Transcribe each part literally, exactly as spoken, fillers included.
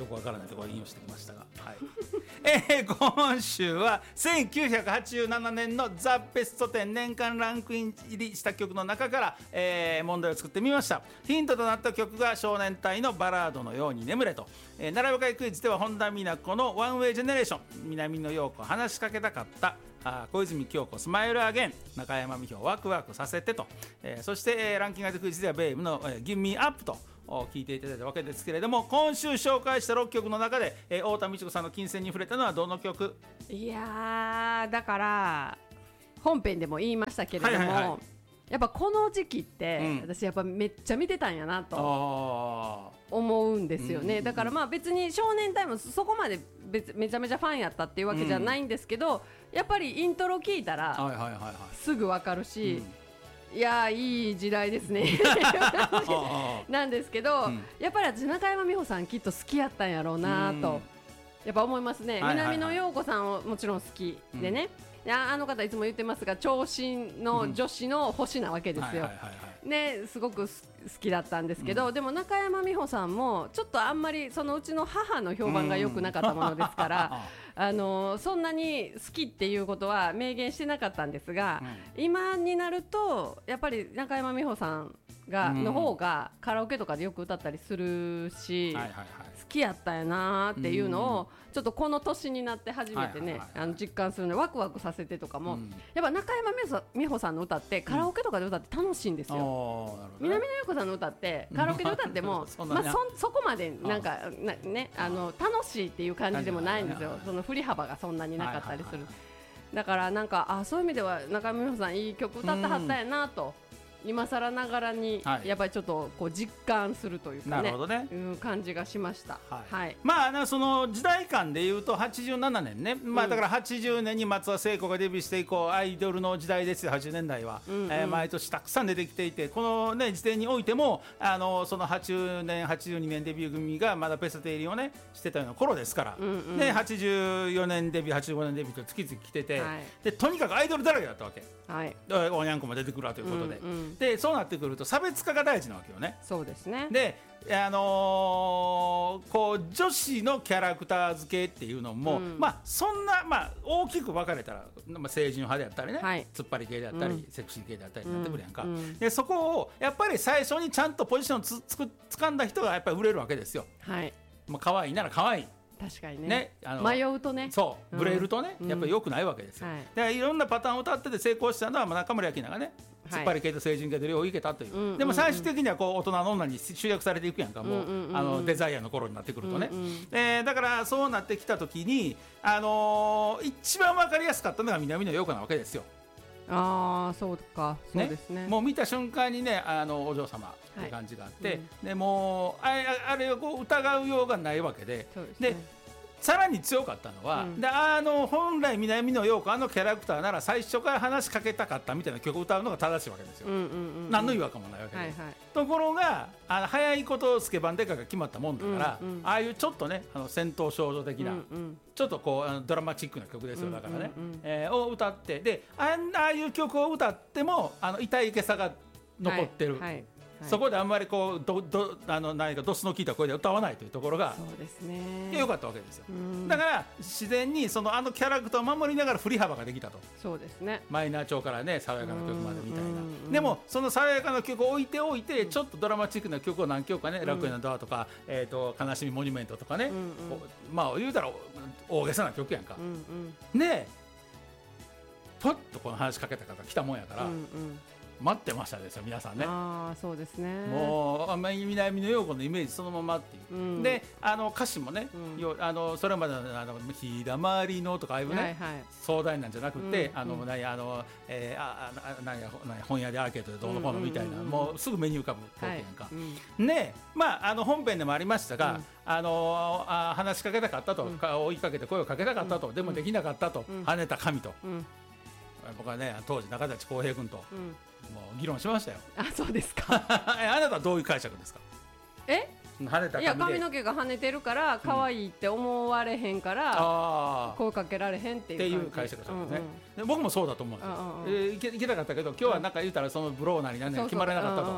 よくわからないところを引用してきましたが、はいえー、今週はせんきゅうひゃくはちじゅうななねんのザ・ベストテン年間ランクイン入りした曲の中から、えー、問題を作ってみました。ヒントとなった曲が少年隊のバラードのように眠れと、えー、並べ替えクイズでは本田美奈子のワンウェイジェネレーション、南野陽子話しかけたかった、あ小泉今日子スマイルアゲン、中山美穂ワクワクさせてと、えー、そして、えー、ランキングクイズではベイブの、えー、ギブミアップと聞いていただいたわけですけれども、今週紹介したろっきょくの中で、えー、太田美智子さんの金銭に触れたのはどの曲？ いやーだから本編でも言いましたけれども、はいはいはい、やっぱこの時期って、うん、私やっぱめっちゃ見てたんやなと思うんですよね、うんうんうん、だからまあ別に少年隊もそこまで別めちゃめちゃファンやったっていうわけじゃないんですけど、うん、やっぱりイントロ聞いたら、はいはいはいはい、すぐわかるし、うん、いやいい時代ですねなんですけど、うん、やっぱり私中山美穂さんきっと好きやったんやろうなと、うん、やっぱ思いますね、はいはいはい、南野陽子さんはもちろん好きでね、うん、あの方いつも言ってますが長身の女子の星なわけですよ、ね、すごく好きだったんですけど、うん、でも中山美穂さんもちょっとあんまりそのうちの母の評判が良くなかったものですから、うん、あのそんなに好きっていうことは明言してなかったんですが、うん、今になるとやっぱり中山美穂さんが、うん、の方がカラオケとかでよく歌ったりするし、はいはいはい、好きやったよなっていうのを、うん、ちょっとこの年になって初めてね、はいはいはい、あの実感するのでワクワクさせてとかも、うん、やっぱ中山美穂さんの歌ってカラオケとかで歌って楽しいんですよ、うん、南野陽子さんの歌ってカラオケで歌ってもそ, まあ、そ, そこまでなんかな、ね、あの楽しいっていう感じでもないんですよ。その振り幅がそんなになかったりする、はいはいはい、だからなんかあそういう意味では中山美穂さんいい曲歌ってはったやなと、今更ながらにやっぱりちょっとこう実感するというか ね, なるほどね、いう感じがしました、はいはい、まあその時代感でいうとはちじゅうななねんね、まあ、だからはちじゅうねんに松田聖子がデビューして以降アイドルの時代ですよ。はちじゅうねんだいは、うんうん、えー、毎年たくさん出てきていて、この、ね、時点においてもあのそのはちじゅうねんはちじゅうにねんデビュー組がまだベストテン入りを、ね、してたような頃ですから、うんうん、ではちじゅうよねんデビューはちじゅうごねんデビューと月々来てて、はい、でとにかくアイドルだらけだったわけ、はい、おにゃんこも出てくるわということで、うんうん、でそうなってくると差別化が大事なわけよね。 そうですね。 で、あのー、こう女子のキャラクター付けっていうのも、うん、まあそんな、まあ、大きく分かれたら、まあ、清純派であったりね、はい、突っ張り系であったり、うん、セクシー系であったりになってくるやんか、うんうん、でそこをやっぱり最初にちゃんとポジションをつつく掴んだ人がやっぱり売れるわけですよ、はい、まあ、可愛いなら可愛い、 確かに ね, ね、あの迷うとね、 そうブレるとね、うん、やっぱり良くないわけですよ、はい、でいろんなパターンを歌ってて成功したのは、まあ、中村明菜がね、突っ張り系と清純系で両方いけたという、はい、でも最終的にはこう大人の女に集約されていくやんか、もう、うんうんうん、あのデザイアの頃になってくるとね、うんうん、えー、だからそうなってきた時に、あのー、一番分かりやすかったのが南野陽子なわけですよ。 ああそうか、そうですね、 もう見た瞬間にね、あのお嬢様って感じがあって、はい、うん、でもう あ, あれをこう疑うようがないわけで、そうですね、でさらに強かったのは、うん、であの本来南野陽子あのキャラクターなら最初から話しかけたかったみたいな曲を歌うのが正しいわけですよ、うんうんうんうん、何の違和感もないわけで、はいはい、ところがあの早いことスケバンデカが決まったもんだから、うんうん、ああいうちょっとねあの戦闘少女的な、うんうん、ちょっとこうあのドラマチックな曲ですよ、だからね、うんうんうん、えー、を歌って、で あ, あいう曲を歌ってもあの痛いけさが残ってる、はいはい、はい、そこであんまりこうどどあの何かドスの効いた声で歌わないというところがそうですね、 良かったわけですよ。だから自然にそのあのキャラクターを守りながら振り幅ができたと。 そうですね、 マイナー調からね爽やかな曲までみたいな。でもその爽やかな曲を置いておいて、ちょっとドラマチックな曲を何曲かね、楽園のドアとか、えーと悲しみモニュメントとかね、うんうん、まあ言うたら大げさな曲やんか、うんうん、でポッとこの話しかけた方来たもんやから、うんうん、待ってましたですよ皆さんね。 ああそうですね、 もう南野陽子のイメージそのままっていう、うん、であの歌詞もね、うん、よあのそれまでのあの日だまりのとかああいうね、はいはい、壮大なんじゃなくて、うん、あの何あの、えー、ああ何や本屋でアーケードでどうのこうのみたいな、うんうんうん、もうすぐメニュー浮かぶ光景やんか、はい、うん、でまああの本編でもありましたが、うん、あのあ話しかけたかったと、うん、追いかけて声をかけたかったと、うん、でもできなかったと、うん、跳ねた神と、うん、僕はね当時中立浩平君と、うん、もう議論しましたよ。 あ、そうですかあなたはどういう解釈ですか。 え跳ねた髪で、 いや髪の毛が跳ねてるから可愛いって思われへんから、うん、声かけられへんっていうっていう解釈ですね、うんうん、で僕もそうだと思うんですよ、うんうん、えー、いけいけなかったけど今日はなんか言うたらそのブローなりなんなり決まれなかったと、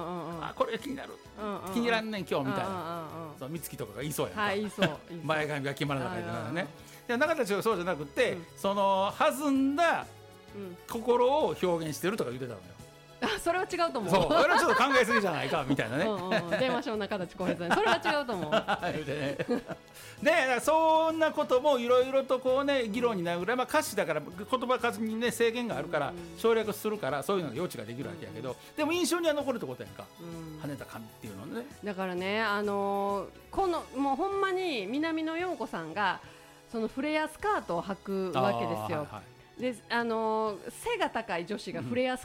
あこれ気になる、うんうん、気に入らんねん今日みたいな、うんうんうん、そう美月とかが言いそうやんか、 はい、言いそう前髪が決まらなかったね。で中田はそうじゃなくて、うん、その弾んだ心を表現してるとか言ってたのよ。 あ、それは違うと思う。 そう、それはちょっと考えすぎじゃないかみたいなね。 うん、うん、電話しよう中田浩平さん、それは違うと思う。 で、ね、そんなこともいろいろとこうね議論になるぐらい、まあ、歌詞だから言葉数にね制限があるから省略するからそういうのが余地ができるわけやけど、でも印象には残るってことやんか、うん、跳ねた髪っていうのね。 だからね、あのー、このもうほんまに南野陽子さんがそのフレアスカートを履くわけですよ。であのー、背が高い女子がフレアス